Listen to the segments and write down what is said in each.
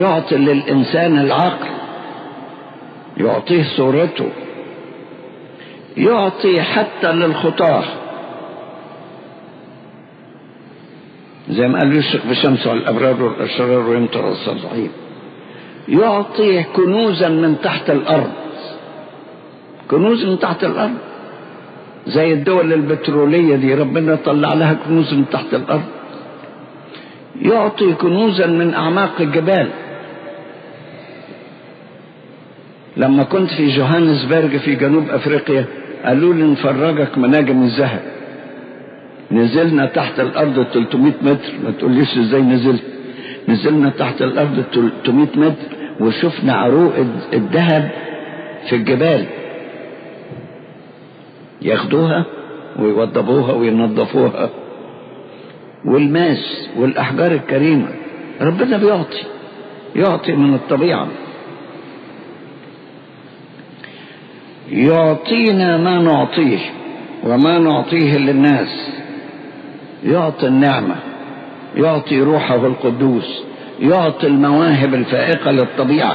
يعطي للإنسان العقل، يعطيه صورته، يعطي حتى للخطاة زي ما قال يشرق بشمس على الأبرار والأشرار ويمطر على الصالحين. يعطي كنوزا من تحت الأرض، كنوز من تحت الأرض زي الدول البترولية دي ربنا طلع لها كنوز من تحت الأرض. يعطي كنوزا من أعماق الجبال. لما كنت في جوهانسبرج في جنوب أفريقيا قالوا لي نفرجك مناجم الذهب. نزلنا تحت الأرض 300 متر، ما تقوليش ازاي نزلنا تحت الأرض 300 متر وشفنا عروق الذهب في الجبال، ياخدوها ويوضبوها وينظفوها، والماس والأحجار الكريمة. ربنا يعطي من الطبيعة، يعطينا ما نعطيه وما نعطيه للناس. يعطي النعمة، يعطي روحه القدوس، يعطي المواهب الفائقة للطبيعة.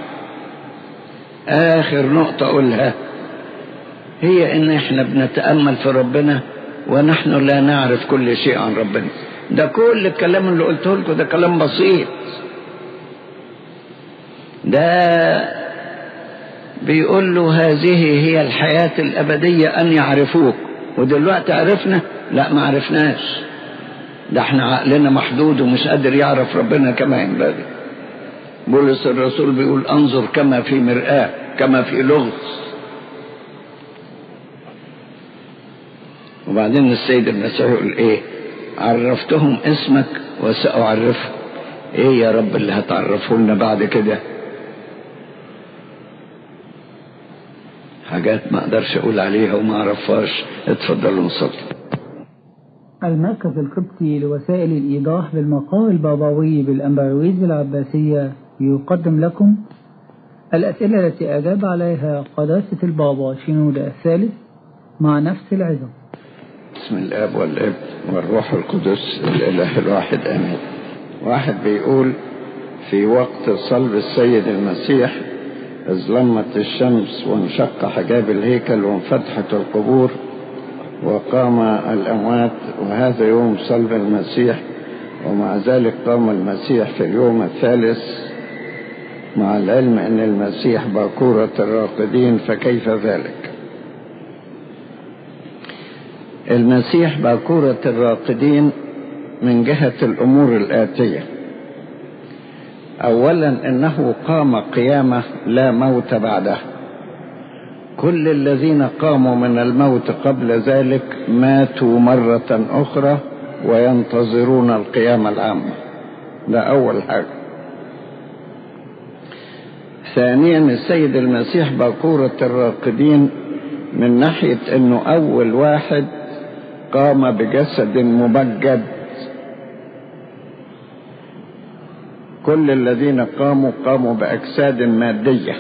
آخر نقطة أقولها هي إن إحنا بنتأمل في ربنا ونحن لا نعرف كل شيء عن ربنا. ده كل الكلام اللي قلته لكم ده كلام بسيط، ده بيقول له هذه هي الحياة الأبدية أن يعرفوك. ودلوقتي عرفنا؟ لا، ما عرفناش. ده احنا عقلنا محدود ومش قادر يعرف ربنا كما ينبغي. بولس الرسول بيقول انظر كما في مرآة، كما في لغز. وبعدين السيد المسيح يقول ايه؟ عرفتهم اسمك وسأعرفهم. ايه يا رب اللي هتعرفه لنا بعد كده؟ حاجات ما اقدرش اقول عليها وما اعرفهاش. اتفضلوا نصلي. المركز القبطي لوسائل الإيضاح بالمقام البابوي بالأمبرويز العباسية يقدم لكم الأسئلة التي أجاب عليها قداسة البابا شنودة الثالث مع نفس العظم. بسم الآب والابن والروح القدس الإله الواحد آمين. واحد بيقول في وقت صلب السيد المسيح اظلمت الشمس وانشق حجاب الهيكل وانفتحت القبور وقام الأموات، وهذا يوم صلب المسيح، ومع ذلك قام المسيح في اليوم الثالث، مع العلم أن المسيح باكورة الراقدين، فكيف ذلك؟ المسيح باكورة الراقدين من جهة الأمور الآتية. أولا أنه قام قيامة لا موت بعده. كل الذين قاموا من الموت قبل ذلك ماتوا مرة أخرى وينتظرون القيامة العامة. ده أول حاجة. ثانيا السيد المسيح باكورة الراقدين من ناحية أنه أول واحد قام بجسد ممجد. كل الذين قاموا بأجساد مادية.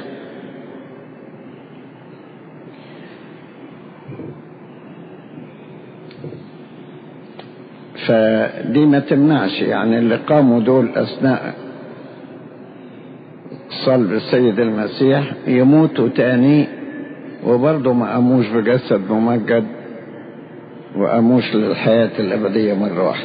فدي ما تمنعش يعني اللي قاموا دول أثناء صلب السيد المسيح يموتوا تاني وبرضه ما قاموش بجسد ممجد وقاموش للحياة الأبدية مرة واحدة.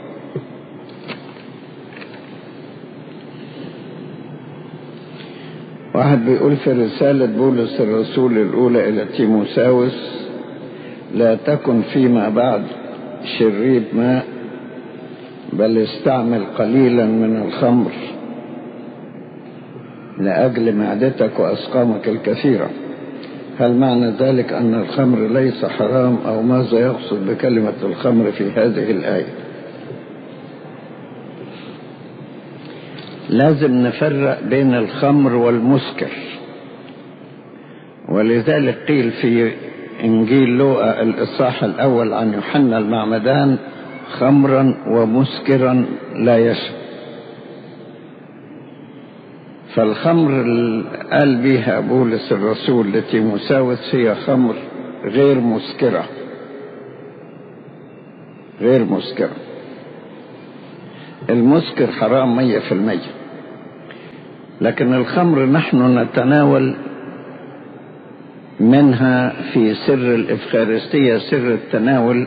واحد بيقول في رسالة بولس الرسول الأولى إلى تيموساوس لا تكن فيما بعد شريب ماء، بل استعمل قليلا من الخمر لأجل معدتك وأسقامك الكثيرة. هل معنى ذلك أن الخمر ليس حرام، أو ماذا يقصد بكلمة الخمر في هذه الآية؟ لازم نفرق بين الخمر والمسكر، ولذلك قيل في إنجيل لوقا الإصحاح الأول عن يوحنا المعمدان خمرا ومسكرا لا يشرب. فالخمر اللي قال بها بولس الرسول لتيموساوس هي خمر غير مسكرة. المسكر حرام 100%. لكن الخمر نحن نتناول منها في سر الإفخارستية، سر التناول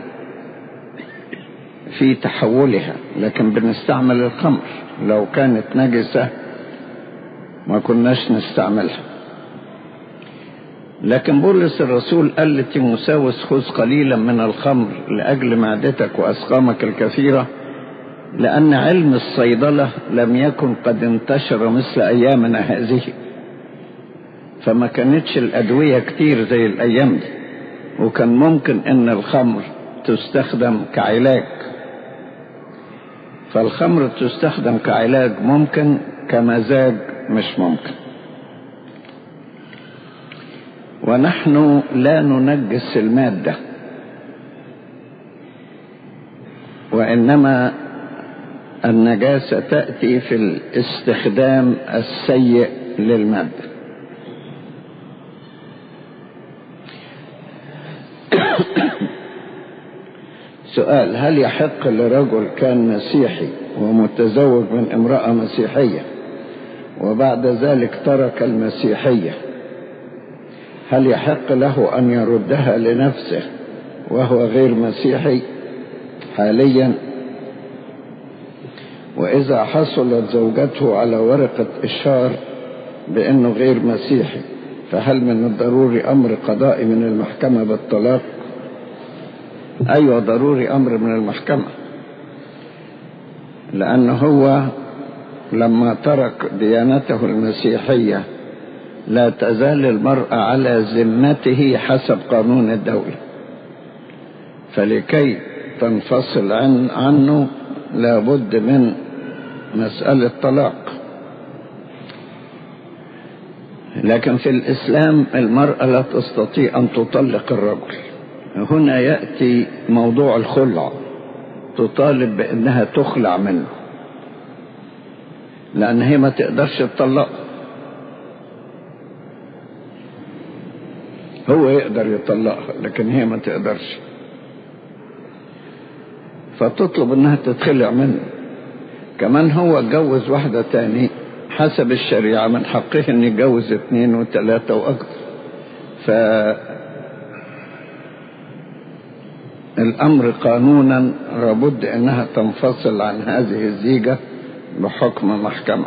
في تحولها، لكن بنستعمل الخمر. لو كانت نجسة ما كناش نستعملها. لكن بولس الرسول قال لتيموثاوس خذ قليلا من الخمر لأجل معدتك وأسقامك الكثيرة، لأن علم الصيدلة لم يكن قد انتشر مثل أيامنا هذه، فما كانتش الأدوية كتير زي الأيام دي، وكان ممكن أن الخمر تستخدم كعلاج. فالخمر تستخدم كعلاج ممكن، كمزاج مش ممكن. ونحن لا ننجس المادة، وإنما النجاسة تأتي في الاستخدام السيء للمادة. سؤال: هل يحق لرجل كان مسيحي ومتزوج من امرأة مسيحية وبعد ذلك ترك المسيحية، هل يحق له أن يردها لنفسه وهو غير مسيحي حاليا؟ وإذا حصلت زوجته على ورقة إشهار بأنه غير مسيحي، فهل من الضروري أمر قضائي من المحكمة بالطلاق؟ أيوة، ضروري أمر من المحكمة، لأنه هو لما ترك ديانته المسيحية لا تزال المرأة على ذمته حسب قانون الدولة، فلكي تنفصل عنه لابد من مسألة طلاق. لكن في الإسلام المرأة لا تستطيع أن تطلق الرجل. هنا يأتي موضوع الخلع، تطالب بأنها تخلع منه، لأن هي ما تقدرش تطلق. هو يقدر يطلقها لكن هي ما تقدرش، فتطلب أنها تتخلع منه. كمان هو اتجوز واحدة تاني حسب الشريعة، من حقه أن يتجوز 2 و3 وأكثر. الأمر قانونا لابد أنها تنفصل عن هذه الزيجة بحكم محكمة.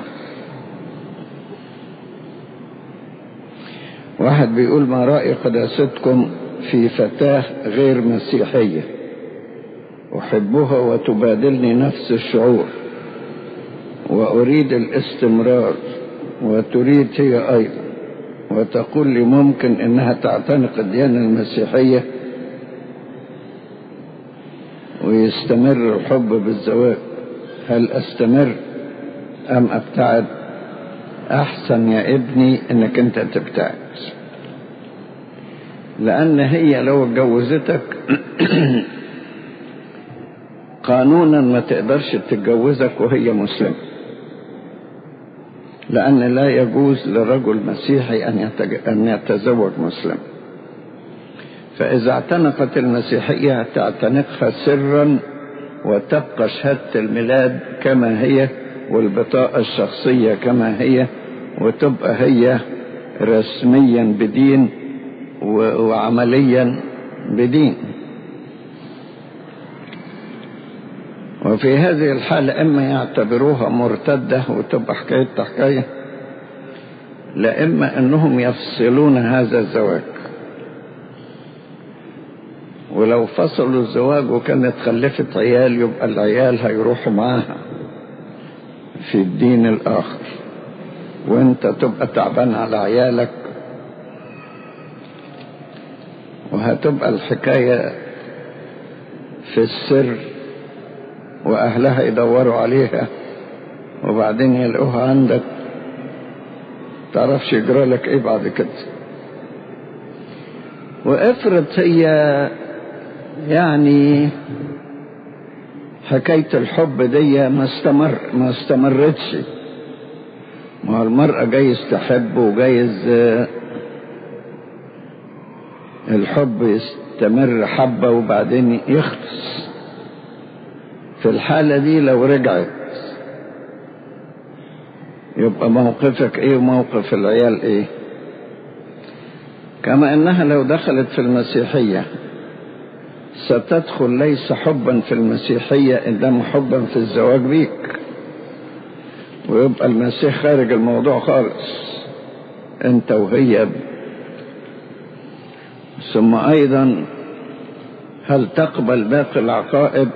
واحد بيقول: ما رأي قداستكم في فتاة غير مسيحية أحبها وتبادلني نفس الشعور وأريد الاستمرار وتريد هي أيضا، وتقول لي ممكن أنها تعتنق الديانة المسيحية ويستمر الحب بالزواج، هل أستمر أم أبتعد؟ أحسن يا ابني أنك أنت تبتعد، لأن هي لو اتجوزتك قانونا ما تقدرش تتجوزك وهي مسلمة، لأن لا يجوز لرجل مسيحي أن يتزوج مسلم. فإذا اعتنقت المسيحية تعتنقها سرا، وتبقى شهادة الميلاد كما هي والبطاقة الشخصية كما هي، وتبقى هي رسميا بدين وعمليا بدين. وفي هذه الحالة إما يعتبروها مرتدة وتبقى حكاية، لا إما أنهم يفصلون هذا الزواج. ولو فصلوا الزواج وكانت خلفت عيال، يبقى العيال هيروحوا معاها في الدين الآخر، وانت تبقى تعبان على عيالك، وهتبقى الحكاية في السر، وأهلها يدوروا عليها وبعدين يلقوها عندك، تعرفش يجرى لك ايه بعد كده. وافرض هي يعني حكاية الحب دي ما استمرتش، ما المرأة جايز تحب وجايز الحب يستمر حبة وبعدين يخلص. في الحالة دي لو رجعت يبقى موقفك ايه وموقف العيال ايه؟ كما انها لو دخلت في المسيحية ستدخل ليس حبا في المسيحية انما حبا في الزواج بيك، ويبقى المسيح خارج الموضوع خالص، انت وهي. ثم ايضا هل تقبل باقي العقائد؟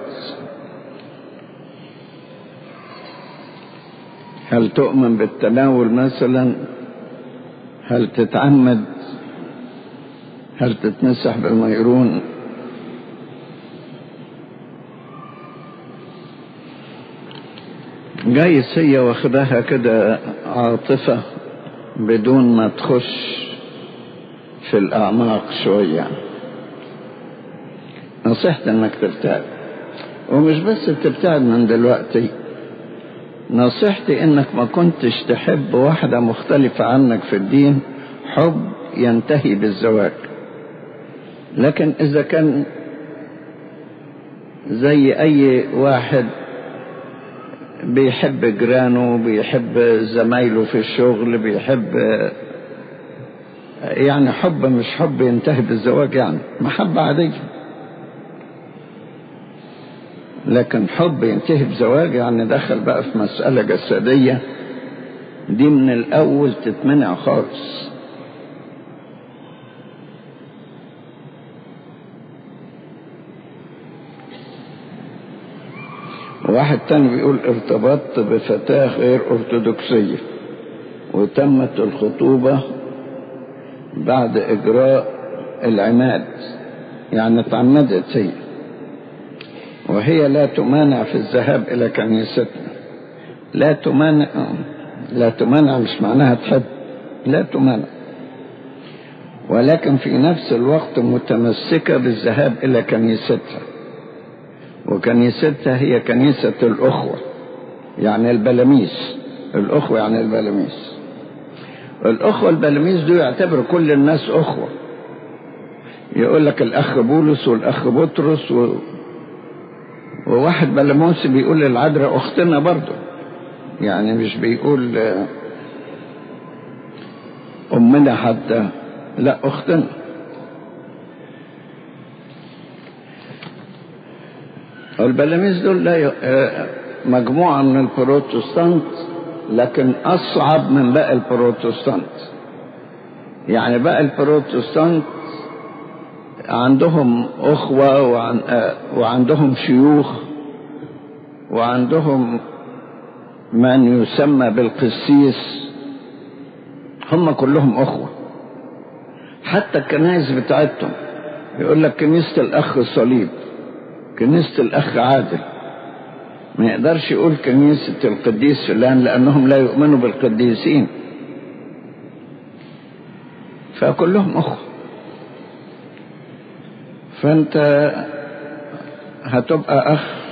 هل تؤمن بالتناول مثلا؟ هل تتعمد؟ هل تتمسح بالميرون؟ جايز هي واخدها كده عاطفة بدون ما تخش في الأعماق شوية. نصيحتي انك تبتعد، ومش بس تبتعد من دلوقتي، نصيحتي انك ما كنتش تحب واحدة مختلفة عنك في الدين حب ينتهي بالزواج. لكن اذا كان زي اي واحد بيحب جيرانه، بيحب زمايله في الشغل، بيحب يعني حب مش حب ينتهي بالزواج، يعني محبة عادية. لكن حب ينتهي بزواج يعني دخل بقى في مسألة جسدية، دي من الأول تتمنع خالص. واحد تاني بيقول ارتبطت بفتاة غير أرثوذكسية وتمت الخطوبة بعد إجراء العماد، يعني اتعمدت هي، وهي لا تمانع في الذهاب إلى كنيستنا. لا تمانع مش معناها تحب، لا تمانع، ولكن في نفس الوقت متمسكة بالذهاب إلى كنيستها، وكنيستها هي كنيسة الأخوة، يعني البلاميس. الأخوة يعني البلاميس. الأخوة البلاميس دول يعتبر كل الناس أخوة، يقول لك الأخ بولس والأخ بطرس وواحد بلاموسي بيقول للعذراء أختنا برضو، يعني مش بيقول أمنا حتى، لا أختنا. البلاميس دول لا مجموعة من البروتستانت، لكن أصعب من باقي البروتستانت. يعني باقي البروتستانت عندهم أخوة وعندهم شيوخ وعندهم من يسمى بالقسيس، هم كلهم أخوة. حتى الكنائس بتاعتهم يقول لك كنيسة الأخ الصليب، كنيسة الأخ عادل، ما يقدرش يقول كنيسة القديس فلان لأنهم لا يؤمنوا بالقديسين، فكلهم أخوة. فأنت هتبقى أخ